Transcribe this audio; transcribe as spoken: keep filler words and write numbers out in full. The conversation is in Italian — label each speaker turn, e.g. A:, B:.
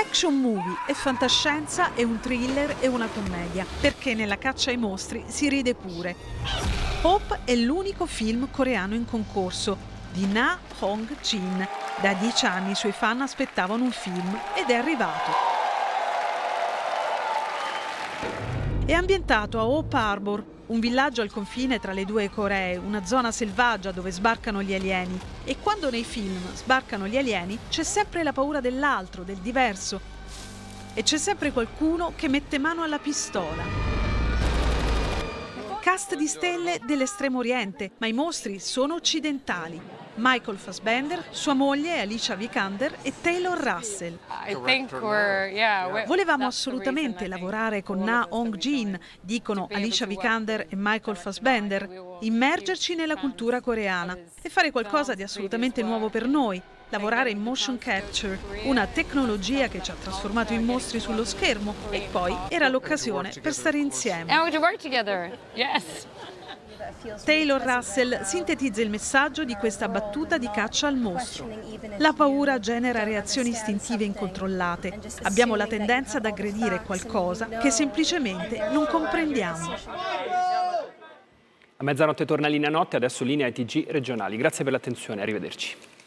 A: action movie, è fantascienza, è un thriller e una commedia, perché nella caccia ai mostri si ride pure. Hope è l'unico film coreano in concorso, di Na Hong-jin. Da dieci anni i suoi fan aspettavano un film ed è arrivato. È ambientato a Hope Harbor, un villaggio al confine tra le due Coree, una zona selvaggia dove sbarcano gli alieni. E quando nei film sbarcano gli alieni c'è sempre la paura dell'altro, del diverso. E c'è sempre qualcuno che mette mano alla pistola. Cast di stelle dell'estremo oriente, ma i mostri sono occidentali. Michael Fassbender, sua moglie Alicia Vikander e Taylor Russell. Volevamo assolutamente lavorare con Na Hong-jin, dicono Alicia Vikander e Michael Fassbender, immergerci nella cultura coreana e fare qualcosa di assolutamente nuovo per noi, lavorare in motion capture, una tecnologia che ci ha trasformato in mostri sullo schermo, e poi era l'occasione per stare insieme. Taylor Russell sintetizza il messaggio di questa battuta di caccia al mostro. La paura genera reazioni istintive incontrollate. Abbiamo la tendenza ad aggredire qualcosa che semplicemente non comprendiamo.
B: A mezzanotte torna Linea Notte, adesso linea ai T G regionali. Grazie per l'attenzione, arrivederci.